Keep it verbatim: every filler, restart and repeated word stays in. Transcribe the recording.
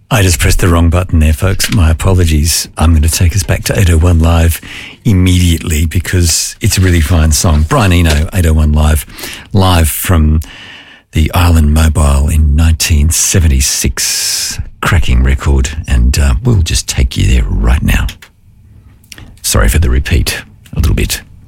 I just pressed the wrong button there, folks. My apologies. I'm going to take us back to eight oh one Live immediately because it's a really fine song. Brian Eno, eight oh one Live, live from the Island Mobile in nineteen seventy-six. Cracking record, and uh, we'll just take you there right now. Sorry for the repeat a little bit.